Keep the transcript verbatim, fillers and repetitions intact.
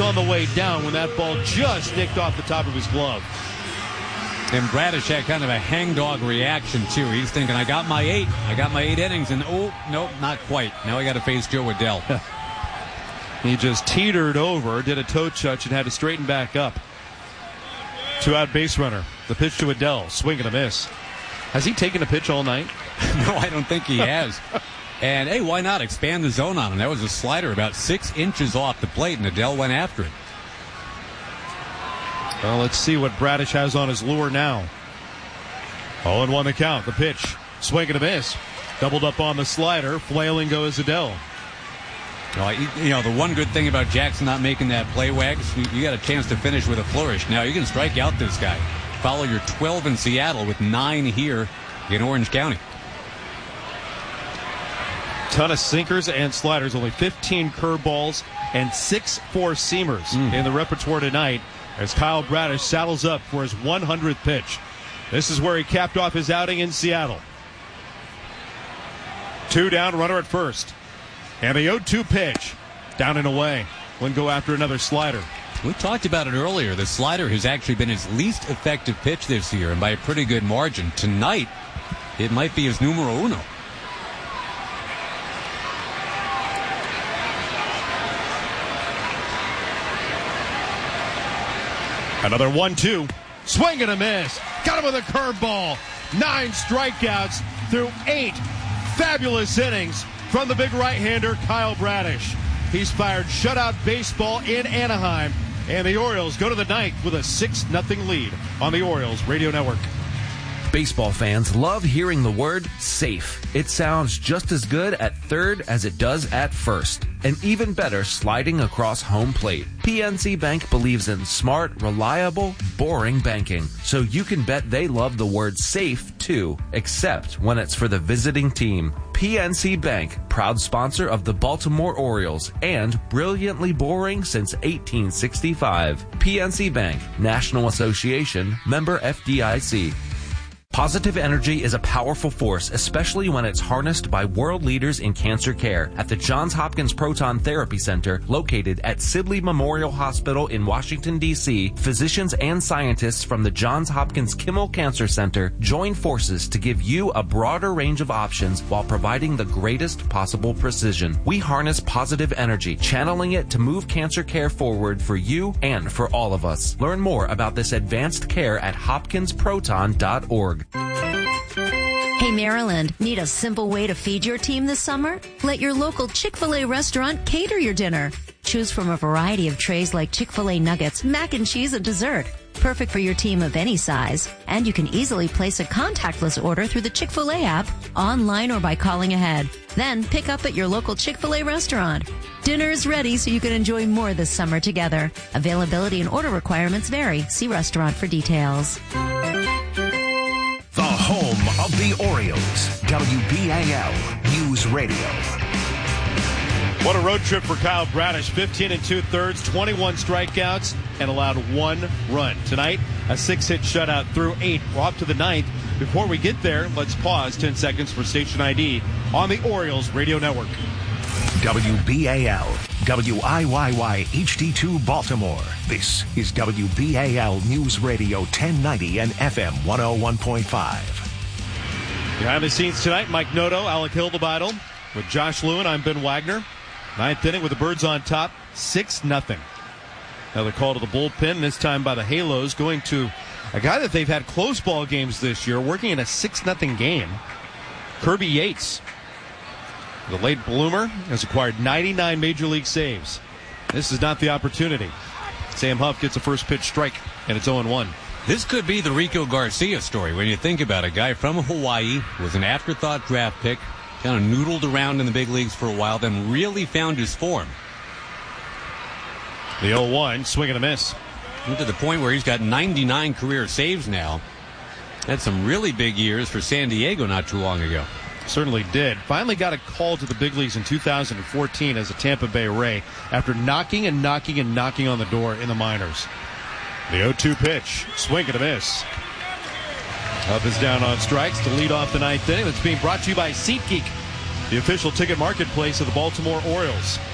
on the way down when that ball just nicked off the top of his glove. And Bradish had kind of a hangdog reaction, too. He's thinking, I got my eight. I got my eight innings. And, oh, nope, not quite. Now I got to face Joe Adell. He just teetered over, did a toe touch, and had to straighten back up. Two-out base runner. The pitch to Adell. Swing and a miss. Has he taken a pitch all night? No, I don't think he has. And, hey, why not expand the zone on him? That was a slider about six inches off the plate, and Adell went after it. Well, let's see what Bradish has on his lure now. oh and one the count. The pitch. Swing and a miss. Doubled up on the slider. Flailing goes Adell. Well, you know, the one good thing about Jackson not making that play, Wags, you, you got a chance to finish with a flourish. Now, you can strike out this guy. Follow your twelve in Seattle with nine here in Orange County. Ton of sinkers and sliders. Only fifteen curveballs and six four-seamers mm. in the repertoire tonight as Kyle Bradish saddles up for his one hundredth pitch. This is where he capped off his outing in Seattle. Two down, runner at first. And the oh two pitch. Down and away. Wouldn't go after another slider. We talked about it earlier. The slider has actually been his least effective pitch this year, and by a pretty good margin. Tonight, it might be his numero uno. Another one two. Swing and a miss. Got him with a curveball. Nine strikeouts through eight fabulous innings from the big right-hander, Kyle Bradish. He's fired shutout baseball in Anaheim, and the Orioles go to the ninth with a six nothing lead on the Orioles Radio Network. Baseball fans love hearing the word safe. It sounds just as good at third as it does at first, and even better sliding across home plate. P N C Bank believes in smart, reliable, boring banking, so you can bet they love the word safe too, except when it's for the visiting team. P N C Bank, proud sponsor of the Baltimore Orioles and brilliantly boring since eighteen sixty-five. P N C Bank, National Association, member F D I C. Positive energy is a powerful force, especially when it's harnessed by world leaders in cancer care. At the Johns Hopkins Proton Therapy Center, located at Sibley Memorial Hospital in Washington, D C, physicians and scientists from the Johns Hopkins Kimmel Cancer Center join forces to give you a broader range of options while providing the greatest possible precision. We harness positive energy, channeling it to move cancer care forward for you and for all of us. Learn more about this advanced care at hopkins proton dot org. Hey, Maryland, need a simple way to feed your team this summer? Let your local Chick-fil-A restaurant cater your dinner. Choose from a variety of trays like Chick-fil-A nuggets, mac and cheese, and dessert. Perfect for your team of any size. And you can easily place a contactless order through the Chick-fil-A app, online or by calling ahead. Then pick up at your local Chick-fil-A restaurant. Dinner is ready so you can enjoy more this summer together. Availability and order requirements vary. See restaurant for details. The home of the Orioles, W B A L News Radio. What a road trip for Kyle Bradish. fifteen and two-thirds, twenty-one strikeouts, and allowed one run. Tonight, a six-hit shutout through eight. We're off to the ninth. Before we get there, let's pause ten seconds for station I D on the Orioles Radio Network. W B A L, W I Y Y H D two Baltimore. This is W B A L News Radio ten ninety and F M one oh one point five. Behind the scenes tonight, Mike Noto, Alec Hildebeidel. With Josh Lewin, I'm Ben Wagner. Ninth inning with the Birds on top, six nothing. Another call to the bullpen, this time by the Halos, going to a guy that they've had close ball games this year, working in a six nothing game. Kirby Yates. The late bloomer has acquired ninety-nine Major League saves. This is not the opportunity. Sam Huff gets a first pitch strike, and it's oh and one. This could be the Rico Garcia story when you think about it. A guy from Hawaii, was an afterthought draft pick, kind of noodled around in the big leagues for a while, then really found his form. The oh one, swing and a miss. To the point where he's got ninety-nine career saves now. Had some really big years for San Diego not too long ago. Certainly did. Finally got a call to the big leagues in two thousand fourteen as a Tampa Bay Ray after knocking and knocking and knocking on the door in the minors. The oh two pitch, swing and a miss. Up is down on strikes to lead off the ninth inning. That's being brought to you by SeatGeek, the official ticket marketplace of the Baltimore Orioles.